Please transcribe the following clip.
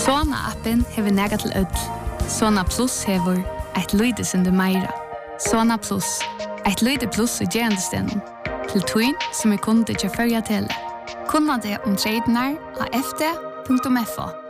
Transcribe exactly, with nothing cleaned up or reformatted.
Sona-appen hever nega til ødel. Sona Plus hever eit lyde som du meira. Sona Plus, eit lyde plus i gerandestenen. Til tøyn som er kunde til førja tele. Kunna det om tradenar av f d punktum f o.